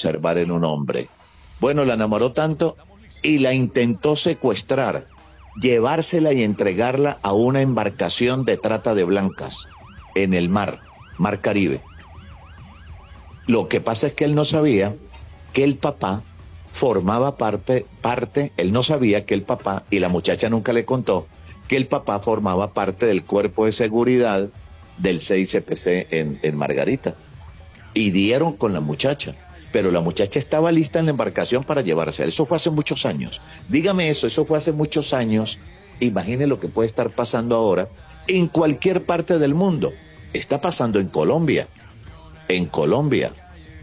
observar en un hombre. Bueno, la enamoró tanto y la intentó secuestrar, llevársela y entregarla a una embarcación de trata de blancas en el mar Caribe. Lo que pasa es que él no sabía que el papá formaba parte, él no sabía que el papá, y la muchacha nunca le contó, que el papá formaba parte del cuerpo de seguridad del CICPC en Margarita. Y dieron con la muchacha, pero la muchacha estaba lista en la embarcación para llevarse. Eso fue hace muchos años. Dígame eso fue hace muchos años. Imagine lo que puede estar pasando ahora en cualquier parte del mundo. Está pasando en Colombia. En Colombia.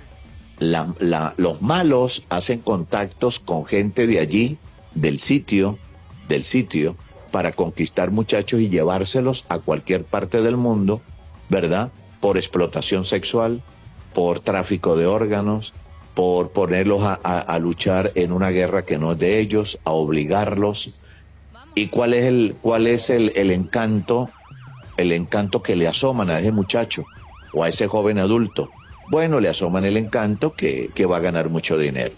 Los malos hacen contactos con gente de allí, del sitio, para conquistar muchachos y llevárselos a cualquier parte del mundo, ¿verdad? Por explotación sexual, por tráfico de órganos, por ponerlos a luchar en una guerra que no es de ellos, a obligarlos. ¿Y cuál es el encanto? El encanto que le asoman a ese muchacho o a ese joven adulto. Bueno, le asoman el encanto que va a ganar mucho dinero.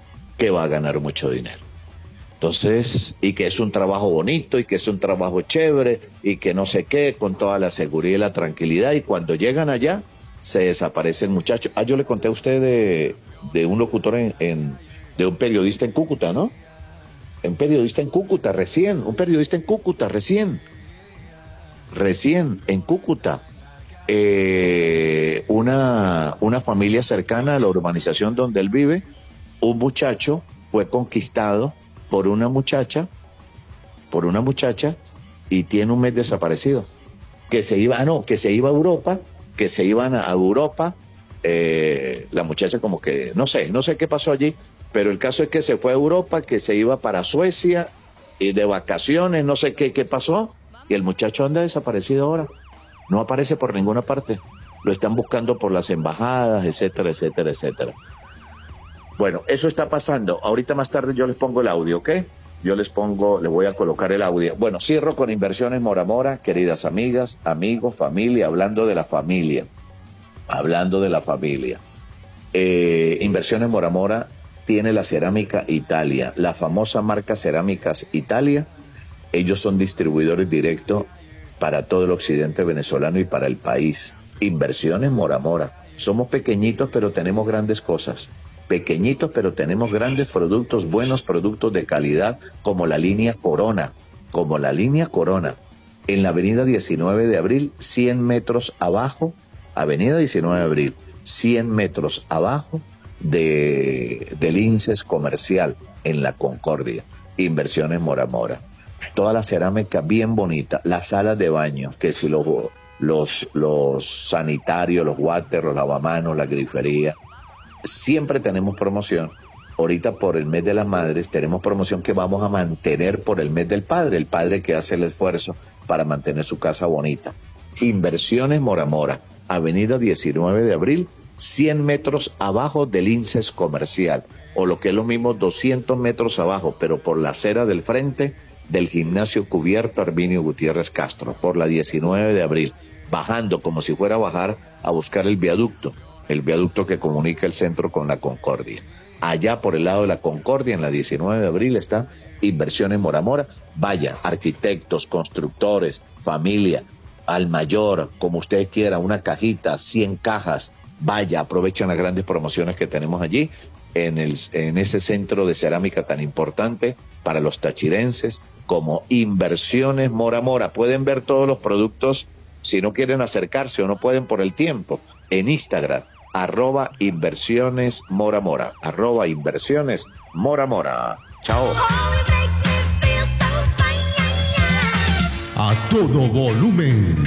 Entonces, y que es un trabajo bonito, y que es un trabajo chévere, y que no sé qué, con toda la seguridad y la tranquilidad, y cuando llegan allá, se desaparece el muchacho. Yo le conté a usted de un locutor de un periodista en Cúcuta, ¿no? Un periodista en Cúcuta, recién, en Cúcuta. Una familia cercana a la urbanización donde él vive, un muchacho fue conquistado por una muchacha y tiene un mes desaparecido. Que se iban a Europa, la muchacha como que, no sé qué pasó allí, pero el caso es que se fue a Europa, que se iba para Suecia y de vacaciones, no sé qué pasó, y el muchacho anda desaparecido ahora. No aparece por ninguna parte. Lo están buscando por las embajadas, etcétera. Bueno, eso está pasando. Ahorita más tarde yo les pongo el audio, ¿ok? Les voy a colocar el audio. Bueno, cierro con Inversiones Mora Mora, queridas amigas, amigos, familia, hablando de la familia. Inversiones Mora Mora tiene la Cerámica Italia, la famosa marca Cerámicas Italia. Ellos son distribuidores directos para todo el occidente venezolano y para el país. Inversiones Mora Mora. Somos pequeñitos, pero tenemos grandes cosas. Pequeñitos, pero tenemos grandes productos, buenos productos de calidad, como la línea Corona. En la avenida 19 de abril, 100 metros abajo, avenida 19 de abril, 100 metros abajo del INSES comercial, en la Concordia. Inversiones Mora Mora. Toda la cerámica bien bonita, las salas de baño, que si los sanitarios, los water, los lavamanos, la grifería. Siempre tenemos promoción. Ahorita por el mes de las madres tenemos promoción que vamos a mantener por el mes del padre, el padre que hace el esfuerzo para mantener su casa bonita. Inversiones Mora Mora, avenida 19 de abril, 100 metros abajo del INSES comercial, o lo que es lo mismo, 200 metros abajo, pero por la acera del frente del gimnasio cubierto Arminio Gutiérrez Castro, por la 19 de abril, bajando como si fuera a bajar a buscar el viaducto que comunica el centro con la Concordia. Allá por el lado de la Concordia, en la 19 de abril, está Inversiones Mora Mora. Vaya, arquitectos, constructores, familia, al mayor, como usted quiera, una cajita, 100 cajas. Vaya, aprovechan las grandes promociones que tenemos allí en ese centro de cerámica tan importante para los tachirenses, como Inversiones Mora Mora. Pueden ver todos los productos, si no quieren acercarse o no pueden por el tiempo, en Instagram, @Inversiones Mora Mora, @Inversiones Mora Mora. Chao. A todo volumen.